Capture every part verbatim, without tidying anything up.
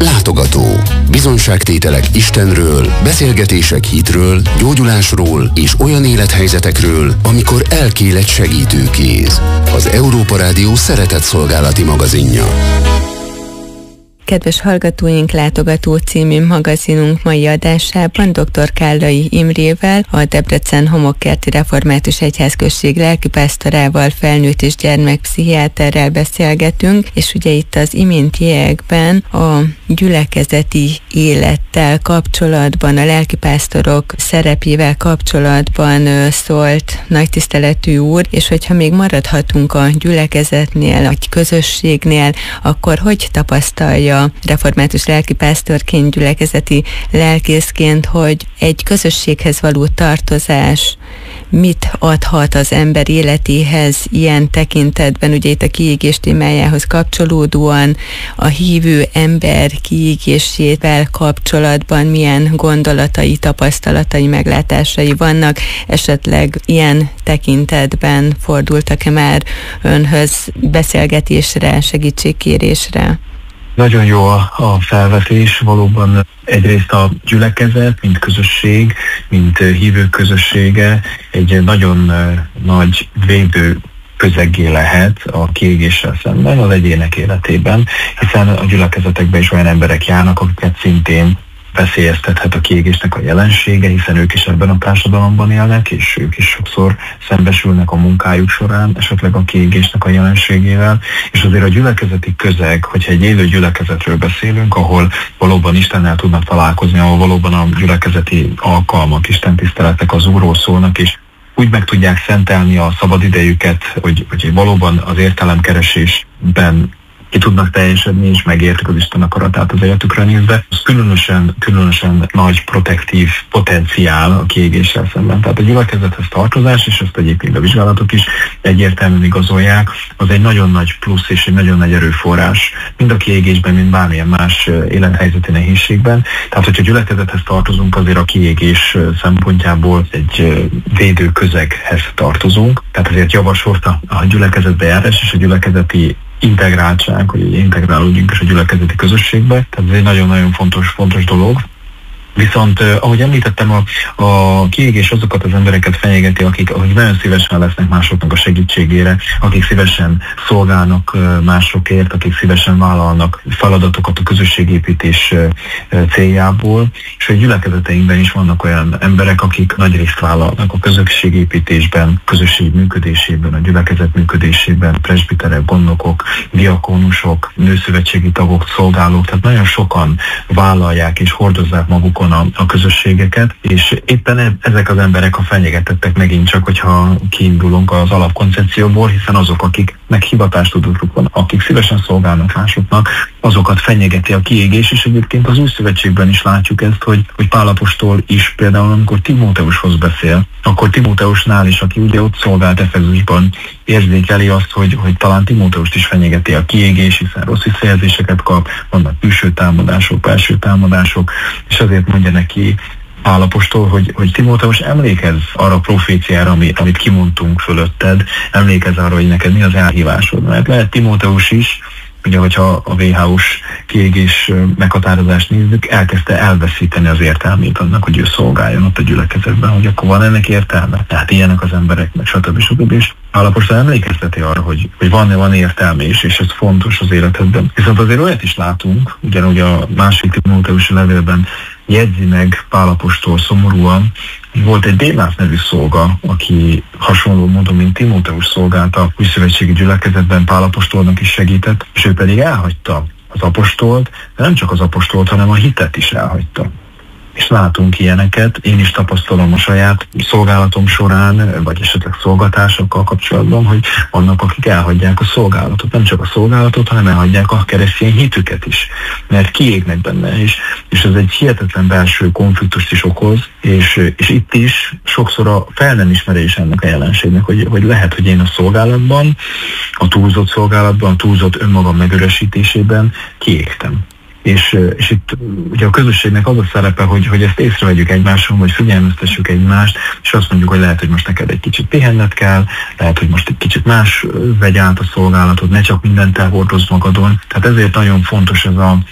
Látogató. Bizonyságtételek Istenről, beszélgetések hitről, gyógyulásról és olyan élethelyzetekről, amikor elkél egy segítőkéz. Az Európa Rádió szeretett szolgálati magazinja. Kedves hallgatóink, Látogató című magazinunk mai adásában dr. Kállai Imrével, a Debrecen Homokkerti Református Egyházközség lelkipásztorával, felnőtt és gyermekpszichiáterrel beszélgetünk, és ugye itt az iméntiekben a gyülekezeti élettel kapcsolatban, a lelkipásztorok szerepével kapcsolatban szólt nagy tiszteletű úr, és hogyha még maradhatunk a gyülekezetnél, a közösségnél, akkor hogy tapasztalja református lelkipásztorként, gyülekezeti lelkészként, hogy egy közösséghez való tartozás mit adhat az ember életéhez ilyen tekintetben, ugye itt a kiégés témájához kapcsolódóan, a hívő ember kiégésével kapcsolatban milyen gondolatai, tapasztalatai, meglátásai vannak, esetleg ilyen tekintetben fordultak-e már önhöz beszélgetésre, segítségkérésre? Nagyon jó a, a felvetés, valóban egyrészt a gyülekezet, mint közösség, mint hívők közössége egy nagyon nagy védő közeggé lehet a kiégéssel szemben az egyének életében, hiszen a gyülekezetekben is olyan emberek járnak, akiket szintén veszélyeztethet a kiégésnek a jelensége, hiszen ők is ebben a társadalomban élnek, és ők is sokszor szembesülnek a munkájuk során esetleg a kiégésnek a jelenségével, és azért a gyülekezeti közeg, hogyha egy élő gyülekezetről beszélünk, ahol valóban Istennel tudnak találkozni, ahol valóban a gyülekezeti alkalmak, istentiszteletek az Úrról szólnak, és úgy meg tudják szentelni a szabadidejüket, hogy, hogy valóban az értelemkeresésben ki tudnak teljesedni, és megértik az Isten akaratát az életükre nézve. Ez különösen, különösen nagy protektív potenciál a kiégéssel szemben. Tehát a gyülekezethez tartozás, és ezt egyébként a vizsgálatok is egyértelműen igazolják, az egy nagyon nagy plusz és egy nagyon nagy erőforrás, mind a kiégésben, mind bármilyen más élethelyzeti nehézségben. Tehát, hogyha gyülekezethez tartozunk, azért a kiégés szempontjából egy védő közeghez tartozunk. Tehát ezért javasolta a gyülekezetbe járás és a gyülekezeti integráltság, hogy integrálódjunk is a gyülekezeti közösségbe. Tehát ez egy nagyon-nagyon fontos, fontos dolog. Viszont, ahogy említettem, a, a kiégés azokat az embereket fenyegeti, akik, akik nagyon szívesen lesznek másoknak a segítségére, akik szívesen szolgálnak másokért, akik szívesen vállalnak feladatokat a közösségépítés céljából, és a gyülekezeteinkben is vannak olyan emberek, akik nagy részt vállalnak a közösségépítésben, közösség működésében, a gyülekezet működésében, presbiterek, gondnokok, diakónusok, nőszövetségi tagok, szolgálók, tehát nagyon sokan vállalják és hordozzák maguk A, a közösségeket, és éppen ezek az emberek a fenyegetettek megint csak, hogyha kiindulunk az alapkoncepcióból, hiszen azok, akiknek hivatástudatuk van, akik szívesen szolgálnak másoknak, azokat fenyegeti a kiégés, és egyébként az Új Szövetségben is látjuk ezt, hogy, hogy Pál apostol is például, amikor Timóteushoz beszél, akkor Timóteusnál is, aki ugye ott szolgált Efezusban, érzékeli azt, hogy, hogy talán Timóteust is fenyegeti a kiégés, hiszen rossz visszajelzéseket kap, vannak külső támadások, belső támadások, és azért mondja neki Pál apostol, hogy, hogy Timóteus, emlékezz arra a proféciára, ami, amit kimondtunk fölötted, emlékezz arra, hogy neked mi az elhívásod. Mert lehet Timóteus is, ugye, hogyha a vé há ó-s kiégés meghatározást nézzük, elkezdte elveszíteni az értelmét annak, hogy ő szolgáljon ott a gyülekezetben, hogy akkor van ennek értelme. Tehát ilyenek az emberek, meg stb. stb. És Pál apostol emlékezteti arra, hogy, hogy van, van értelme is, és ez fontos az életedben. Viszont azért olyat is látunk, ugyanúgy a második Timóteusi levélben jegyzi meg Pál apostol szomorúan, volt egy Démász nevű szolga, aki hasonló módon, mint Timóteus szolgált a újszövetségi gyülekezetben, Pál apostolnak is segített, és ő pedig elhagyta az apostolt, de nem csak az apostolt, hanem a hitet is elhagyta. És látunk ilyeneket, én is tapasztalom a saját szolgálatom során, vagy esetleg szolgatásokkal kapcsolatban, hogy vannak, akik elhagyják a szolgálatot. Nem csak a szolgálatot, hanem elhagyják a keresztény hitüket is, mert kiégnek benne is, és ez egy hihetetlen belső konfliktust is okoz, és, és itt is sokszor a fel nem ismerés ennek a jelenségnek, hogy, hogy lehet, hogy én a szolgálatban, a túlzott szolgálatban, a túlzott önmagam megüresítésében kiégtem. És, és itt ugye a közösségnek az a szerepe, hogy, hogy ezt észrevegyük egymáson, vagy figyelmeztessük egymást, és azt mondjuk, hogy lehet, hogy most neked egy kicsit pihenned kell, lehet, hogy most egy kicsit más vegy át a szolgálatod, ne csak mindent elhordozz magadon. Tehát ezért nagyon fontos ez a,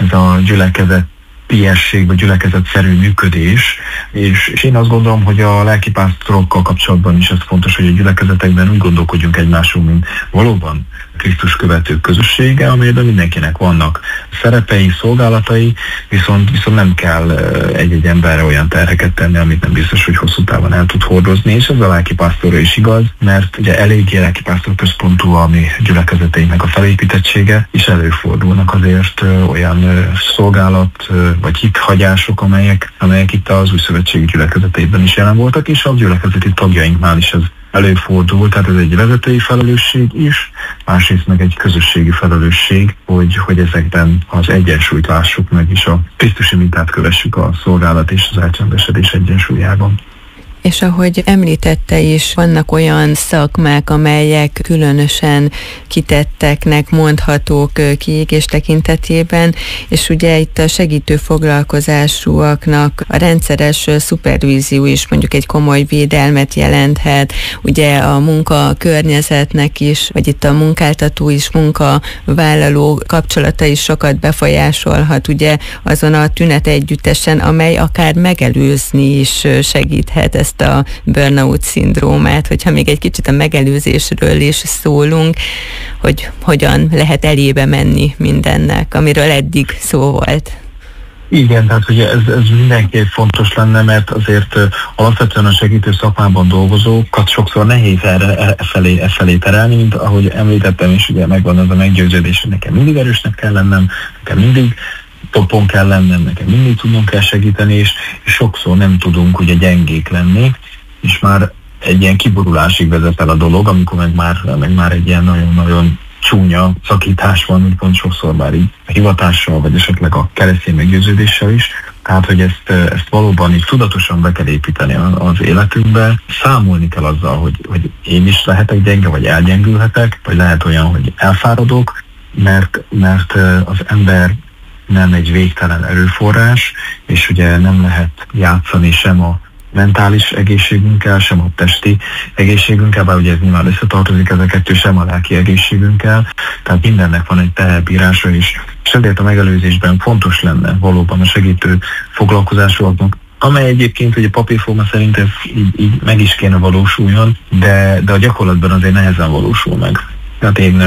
ez a gyülekezet tiesség, vagy gyülekezetszerű működés, és, és én azt gondolom, hogy a lelkipásztorokkal kapcsolatban is ez fontos, hogy a gyülekezetekben úgy gondolkodjunk egymásról, mint valóban Krisztus követők közössége, amelyben mindenkinek vannak szerepei, szolgálatai, viszont, viszont nem kell egy-egy emberre olyan terheket tenni, amit nem biztos, hogy hosszú távon el tud hordozni, és ez a lelkipásztorra is igaz, mert ugye eléggé lelkipásztor központú a mi gyülekezeteinknek a felépítettsége, és előfordulnak azért olyan szolgálat vagy hithagyások, amelyek, amelyek itt az új szövetségi gyülekezeteiben is jelen voltak, és a gyülekezeti tagjainknál is ez előfordul, tehát ez egy vezetői felelősség is, másrészt meg egy közösségi felelősség, hogy, hogy ezekben az egyensúlyt lássuk meg, és a Krisztusi mintát kövessük a szolgálat és az elcsendesedés egyensúlyában. És ahogy említette is, vannak olyan szakmák, amelyek különösen kitetteknek mondhatók kiégés tekintetében, és ugye itt a segítő foglalkozásúaknak a rendszeres szupervízió is mondjuk egy komoly védelmet jelenthet, ugye a munka környezetnek is, vagy itt a munkáltató is, munkavállaló kapcsolata is sokat befolyásolhat, ugye azon a tünet együttesen, amely akár megelőzni is segíthet ezt a burnout szindrómát, hogyha még egy kicsit a megelőzésről is szólunk, hogy hogyan lehet elébe menni mindennek, amiről eddig szó volt. Igen, tehát ugye ez, ez mindenképp fontos lenne, mert azért alapvetően a segítő szakmában dolgozókat sokszor nehéz erre e felé, e felé terelni, mint ahogy említettem, és ugye megvan az a meggyőződés, hogy nekem mindig erősnek kell lennem, nekem mindig topon kell lennem, nekem mindig tudnom kell segíteni, és, és sokszor nem tudunk ugye gyengék lenni, és már egy ilyen kiborulásig vezet el a dolog, amikor meg már, meg már egy ilyen nagyon-nagyon csúnya szakítás van, úgy pont sokszor már így a hivatással, vagy esetleg a keresztény meggyőződéssel is. Tehát, hogy ezt, ezt valóban így tudatosan be kell építeni az életünkbe. Számolni kell azzal, hogy, hogy én is lehetek gyenge, vagy elgyengülhetek, vagy lehet olyan, hogy elfáradok, mert, mert az ember nem egy végtelen erőforrás, és ugye nem lehet játszani sem a mentális egészségünkkel, sem a testi egészségünkkel, bár ugye ez nyilván összetartozik ez a kettő, sem a lelki egészségünkkel, tehát mindennek van egy teherbírása is, és ezért a megelőzésben fontos lenne valóban a segítő foglalkozásúaknak, amely egyébként ugye papírforma szerint ez így, így meg is kéne valósuljon, de, de a gyakorlatban azért nehezen valósul meg. Tehát én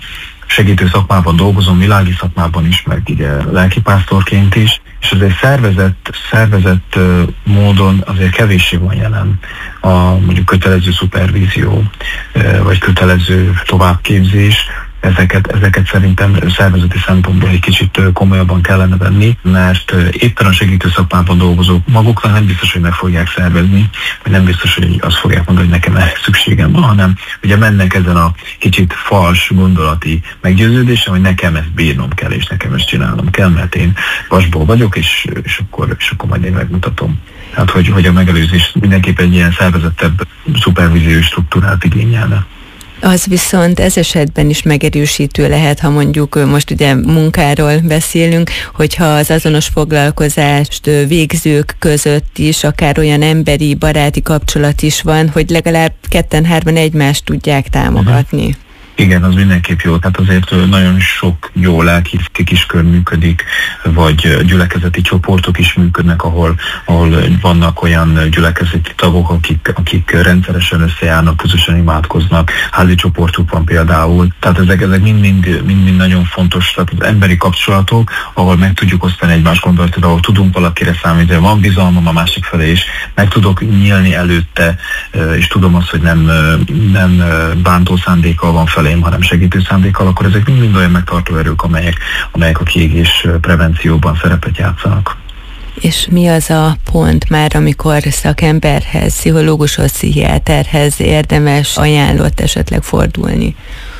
segítő szakmában dolgozom, világi szakmában is, meg ugye lelkipásztorként is, és azért szervezett, szervezett módon azért kevéssé van jelen a mondjuk kötelező szupervízió, vagy kötelező továbbképzés. Ezeket, ezeket szerintem szervezeti szempontból egy kicsit komolyabban kellene venni, mert éppen a segítő szakmában dolgozók maguknak nem biztos, hogy meg fogják szervezni, vagy nem biztos, hogy azt fogják mondani, hogy nekem erre szükségem van, hanem ugye mennek ezen a kicsit fals gondolati meggyőződésen, hogy nekem ezt bírnom kell, és nekem ezt csinálnom kell, mert én vasból vagyok, és, és, akkor, és akkor majd én megmutatom. Tehát, hogy, hogy a megelőzés mindenképp egy ilyen szervezettebb szupervíziós struktúrát igényelne. Az viszont ez esetben is megerősítő lehet, ha mondjuk most ugye munkáról beszélünk, hogyha az azonos foglalkozást végzők között is akár olyan emberi, baráti kapcsolat is van, hogy legalább ketten-hárman egymást tudják támogatni. Igen, az mindenképp jó. Tehát azért nagyon sok jó lelki kiskör működik, vagy gyülekezeti csoportok is működnek, ahol, ahol vannak olyan gyülekezeti tagok, akik, akik rendszeresen összejárnak, közösen imádkoznak. Házi csoportuk van például. Tehát ezek, ezek mind-mind, mind-mind nagyon fontos. Tehát az emberi kapcsolatok, ahol meg tudjuk osztani egymás gondolatot, ahol tudunk valakire számítani, van bizalmam a másik felé is, meg tudok nyílni előtte, és tudom azt, hogy nem, nem bántó szándékkal van felém, hanem segítő szándékkal, akkor ezek mind olyan megtartó erők, amelyek, amelyek a kiégés prevencióban szerepet játszanak. És mi az a pont már, amikor szakemberhez, pszichológushoz, pszichiáterhez érdemes, ajánlott esetleg fordulni?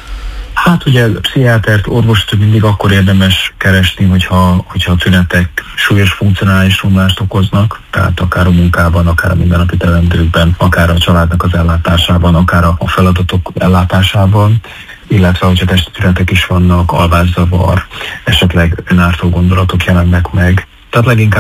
Hát ugye pszichiátert, orvost mindig akkor érdemes keresni, hogyha, hogyha a tünetek súlyos funkcionális romlást okoznak, tehát akár a munkában, akár a mindennapi teendőkben, akár a családnak az ellátásában, akár a feladatok ellátásában, illetve hogyha testi tünetek is vannak, alvászavar, esetleg önártó gondolatok jelennek meg. Tehát leginkább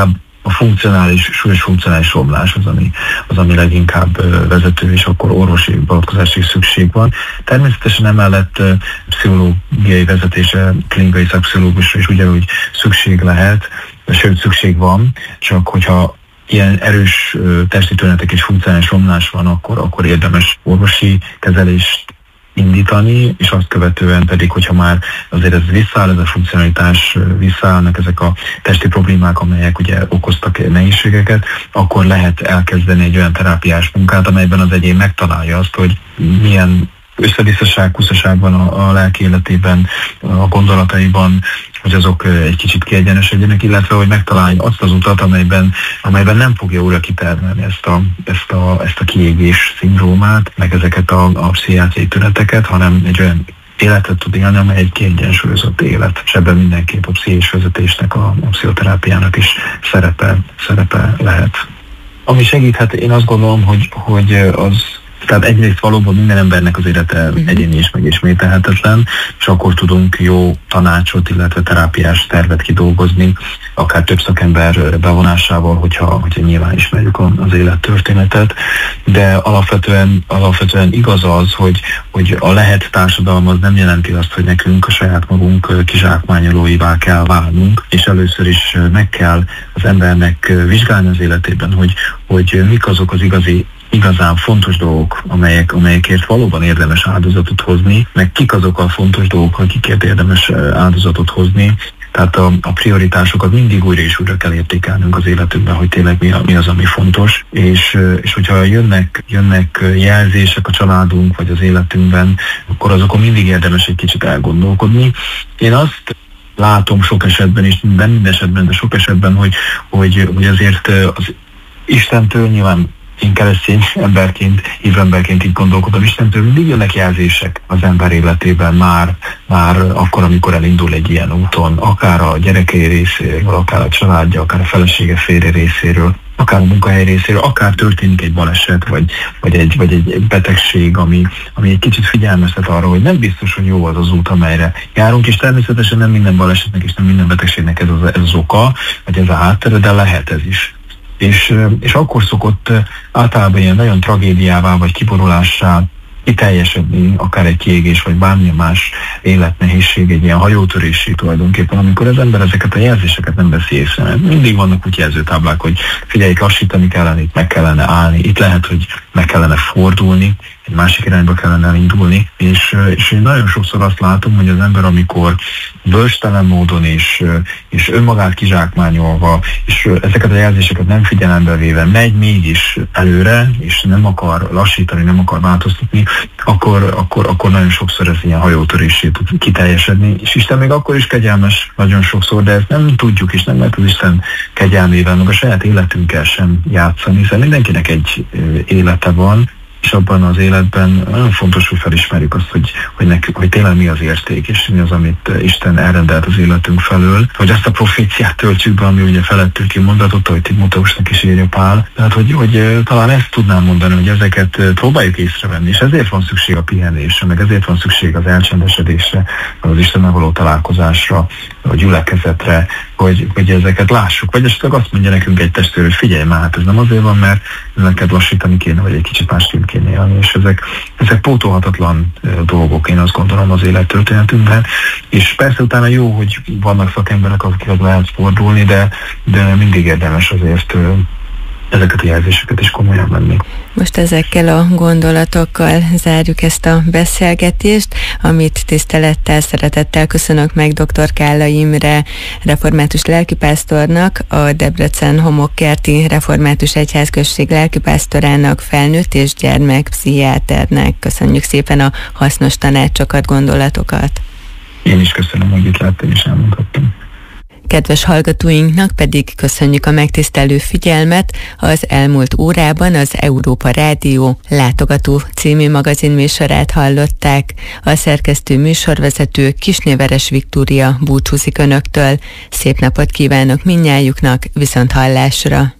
a funkcionális, súlyos funkcionális romlás az, ami, az, ami leginkább vezető, és akkor orvosi beavatkozásra is szükség van. Természetesen emellett pszichológiai vezetése, klinikai szakpszichológusra is ugyanúgy szükség lehet, sőt szükség van, csak hogyha ilyen erős testi tünetek és funkcionális romlás van, akkor, akkor érdemes orvosi kezelést indítani, és azt követően pedig, hogyha már azért ez visszaáll, ez a funkcionalitás, visszaállnak ezek a testi problémák, amelyek ugye okoztak nehézségeket, akkor lehet elkezdeni egy olyan terápiás munkát, amelyben az egyén megtalálja azt, hogy milyen összevisszaság, kuszaság van a, a lelki életében, a gondolataiban, hogy azok egy kicsit kiegyenesedjenek, illetve hogy megtalálja azt az utat, amelyben, amelyben nem fogja újra kitermelni ezt a, ezt a, ezt a kiégés szindrómát, meg ezeket a, a pszichiátriai tüneteket, hanem egy olyan életet tud élni, amely egy kiegyensúlyozott élet. És ebben mindenképp a pszichés vezetésnek, a, a pszichoterápiának is szerepe, szerepe lehet. Ami segíthet, én azt gondolom, hogy, hogy az Tehát egyrészt valóban minden embernek az élete uh-huh. egyéni és megismételhetetlen, és akkor tudunk jó tanácsot, illetve terápiás tervet kidolgozni, akár több szakember bevonásával, hogyha, hogyha nyilván ismerjük az élettörténetet, de alapvetően, alapvetően igaz az, hogy, hogy a lehet társadalom az nem jelenti azt, hogy nekünk a saját magunk kizsákmányolóivá kell válnunk, és először is meg kell az embernek vizsgálni az életében, hogy, hogy mik azok az igazi igazán fontos dolgok, amelyek, amelyekért valóban érdemes áldozatot hozni, meg kik azok a fontos dolgok, akikért érdemes áldozatot hozni. Tehát a, a prioritásokat mindig újra és újra kell értékelnünk az életünkben, hogy tényleg mi, a, mi az, ami fontos. És, és hogyha jönnek, jönnek jelzések a családunk vagy az életünkben, akkor azokon mindig érdemes egy kicsit elgondolkodni. Én azt látom sok esetben, és nem minden esetben, de sok esetben, hogy, hogy, hogy azért az Istentől nyilván én keresztény emberként, hívemberként így gondolkodom, Istentől mindig jönnek jelzések az ember életében már, már akkor, amikor elindul egy ilyen úton, akár a gyerekei részéről, akár a családja, akár a felesége férje részéről, akár a munkahely részéről, akár történik egy baleset, vagy, vagy, egy, vagy egy betegség, ami, ami egy kicsit figyelmeztet arra, hogy nem biztos, hogy jó az az út, amelyre járunk, és természetesen nem minden balesetnek és nem minden betegségnek ez az, ez az oka, vagy ez a háttere, de lehet ez is. És, és akkor szokott általában ilyen nagyon tragédiává vagy kiborulássá kiteljesedni, akár egy kiégés, vagy bármilyen más életnehézség, egy ilyen hajótörésé tulajdonképpen, amikor az ember ezeket a jelzéseket nem veszi észre. Mert mindig vannak úgy jelzőtáblák, hogy figyelj, lassítani kellene, itt meg kellene állni, itt lehet, hogy meg kellene fordulni, egy másik irányba kellene elindulni, és, és én nagyon sokszor azt látom, hogy az ember, amikor bölcstelen módon és, és önmagát kizsákmányolva, és ezeket a jelzéseket nem figyelembe véve megy mégis előre, és nem akar lassítani, nem akar változtatni, akkor, akkor, akkor nagyon sokszor ez ilyen hajótörésé tud kiteljesedni, és Isten még akkor is kegyelmes nagyon sokszor, de ezt nem tudjuk, és nem lehet az Isten kegyelmével, meg a saját életünkkel sem játszani, hiszen mindenkinek egy élete van, és abban az életben nagyon fontos, hogy felismerjük azt, hogy, hogy, nekünk, hogy tényleg mi az érték, és mi az, amit Isten elrendelt az életünk felől, hogy ezt a proféciát töltsük be, ami ugye felettől kimondatott, ahogy Timóteusnak is írja Pál. Tehát, hogy, hogy talán ezt tudnám mondani, hogy ezeket próbáljuk észrevenni, és ezért van szükség a pihenésre, meg ezért van szükség az elcsendesedésre, az Istennel való találkozásra, a gyülekezetre, hogy, hogy ezeket lássuk. Vagy esetleg azt mondja nekünk egy testvér, hogy figyelj már, hát ez nem azért van, mert neked lassítani kéne, vagy egy kicsit másképp kéne élni, és ezek, ezek pótolhatatlan dolgok, én azt gondolom az élettörténetünkben. És persze utána jó, hogy vannak szakemberek, akikhez lehet fordulni, de, de mindig érdemes azért ezeket a jelzéseket is komolyan venni. Most ezekkel a gondolatokkal zárjuk ezt a beszélgetést, amit tisztelettel, szeretettel köszönök meg dr. Kállai Imre református lelkipásztornak, a Debrecen Homokkerti Református Egyházközség lelkipásztorának, felnőtt és gyermekpszichiáternek. Köszönjük szépen a hasznos tanácsokat, gondolatokat. Én is köszönöm, hogy itt láttam és elmondhattam. Kedves hallgatóinknak pedig köszönjük a megtisztelő figyelmet. Az elmúlt órában az Európa Rádió Látogató című magazinműsorát hallották. A szerkesztő műsorvezető Kisnéveres Viktória búcsúzik önöktől. Szép napot kívánok mindnyájuknak, viszont hallásra!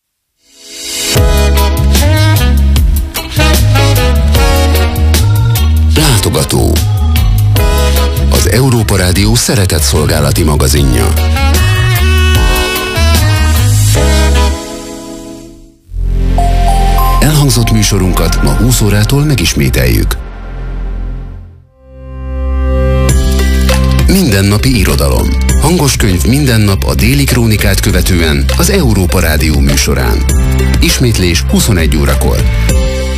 Látogató. Az Európa Rádió szeretett szolgálati magazinja. műsorunkat ma húsz órától megismételjük. Mindennapi irodalom. Hangos könyv minden nap a Déli Krónikát követően az Európa Rádió műsorán. Ismétlés huszonegy órakor.